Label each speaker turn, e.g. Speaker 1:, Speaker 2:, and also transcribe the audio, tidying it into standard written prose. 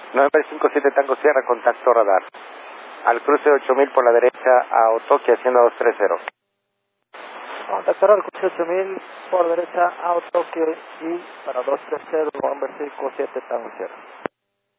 Speaker 1: November 57 Tango Sierra, contacto radar. Al cruce 8000 por la derecha a Otoki haciendo 230.
Speaker 2: Contactar al cruce 8000 por derecha a Otoki y para 230 November 57 Tango Sierra.